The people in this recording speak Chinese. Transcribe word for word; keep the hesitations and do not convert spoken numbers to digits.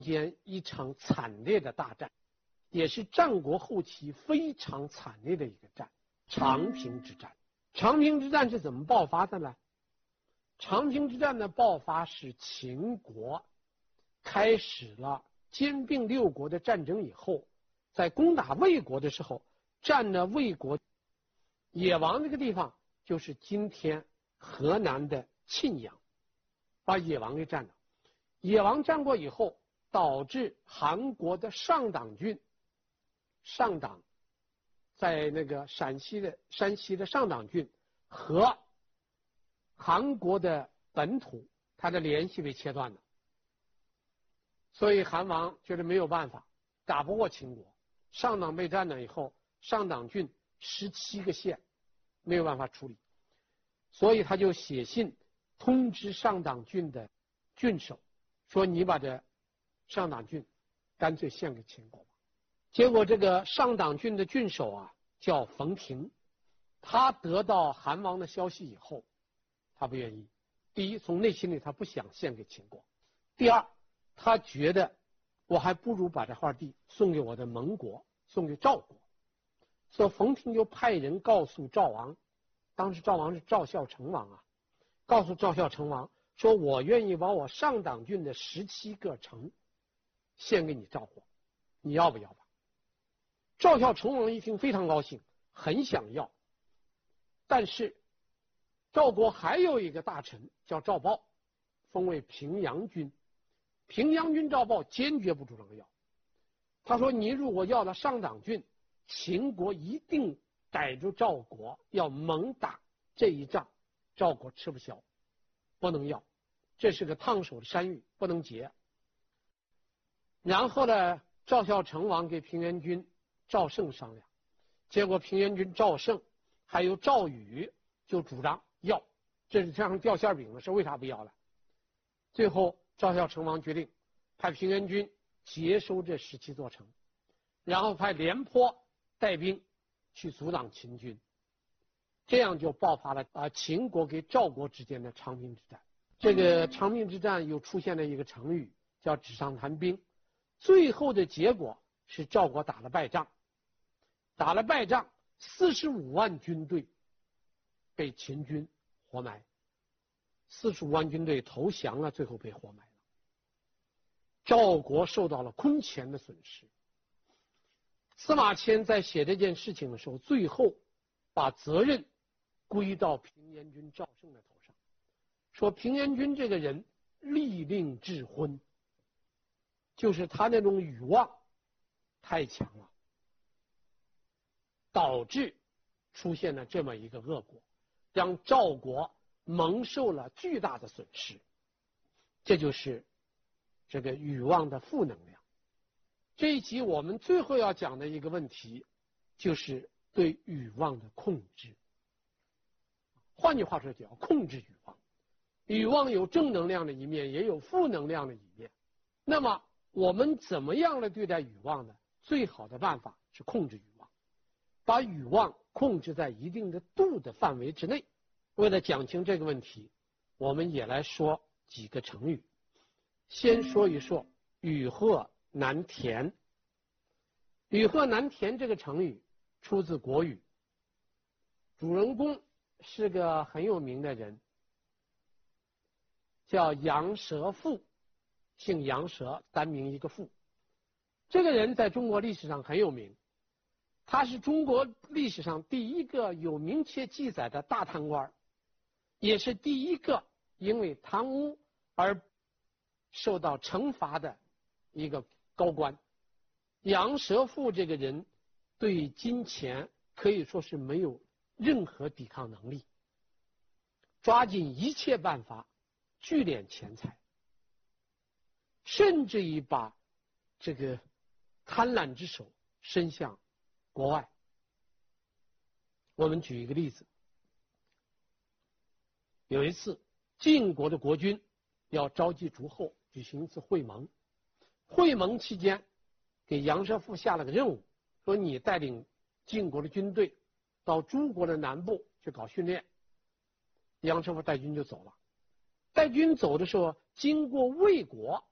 间一场惨烈的大战，也是战国后期非常惨烈的一个战——长平之战。长平之战是怎么爆发的呢？长平之战的爆发是秦国开始了兼并六国的战争以后，在攻打魏国的时候，占了魏国野王这个地方，就是今天河南的沁阳，把野王给占了。野王占过以后，导致韩国的上党郡，上党在那个陕西的山西的上党郡和韩国的本土，它的联系被切断了。所以韩王觉得没有办法，打不过秦国，上党被占了以后，上党郡十七个县没有办法处理，所以他就写信通知上党郡的郡守，说你把这上党郡干脆献给秦国吧。结果这个上党郡的郡守啊叫冯亭，他得到韩王的消息以后，他不愿意。第一，从内心里他不想献给秦国；第二，他觉得我还不如把这块地送给我的盟国，送给赵国。所以冯亭就派人告诉赵王，当时赵王是赵孝成王啊，告诉赵孝成王说，我愿意把我上党郡的十七个城献给你赵国，你要不要吧？赵孝成王一听非常高兴，很想要。但是赵国还有一个大臣叫赵豹，封为平阳君。平阳君赵豹坚决不主张要。他说，你如果要了上党郡，秦国一定逮住赵国要猛打这一仗，赵国吃不消，不能要，这是个烫手的山芋，不能结。然后呢，赵孝成王给平原君赵胜商量，结果平原君赵胜还有赵宇就主张要，这是像掉馅饼了，是为啥不要了？最后赵孝成王决定派平原君接收这十七座城，然后派廉颇带兵去阻挡秦军，这样就爆发了啊秦国跟赵国之间的长平之战。这个长平之战又出现了一个成语叫纸上谈兵，最后的结果是赵国打了败仗，打了败仗，四十五万军队被秦军活埋，四十五万军队投降了，最后被活埋了。赵国受到了空前的损失。司马迁在写这件事情的时候，最后把责任归到平原君赵胜的头上，说平原君这个人利令智昏，就是他那种欲望太强了，导致出现了这么一个恶果，让赵国蒙受了巨大的损失。这就是这个欲望的负能量。这一集我们最后要讲的一个问题，就是对欲望的控制。换句话说，就要控制欲望。欲望有正能量的一面，也有负能量的一面。那么我们怎么样来对待欲望呢？最好的办法是控制欲望，把欲望控制在一定的度的范围之内。为了讲清这个问题，我们也来说几个成语。先说一说雨鹤难填。雨鹤难填这个成语出自国语，主人公是个很有名的人，叫杨蛇父，姓杨蛇，单名一个父。这个人在中国历史上很有名，他是中国历史上第一个有明确记载的大贪官，也是第一个因为贪污而受到惩罚的一个高官。杨蛇父这个人对金钱可以说是没有任何抵抗能力，抓紧一切办法聚敛钱财，甚至于把这个贪婪之手伸向国外。我们举一个例子，有一次晋国的国君要召集诸侯举行一次会盟，会盟期间给杨蛇父下了个任务，说你带领晋国的军队到诸国的南部去搞训练。杨蛇父带军就走了，带军走的时候经过魏国，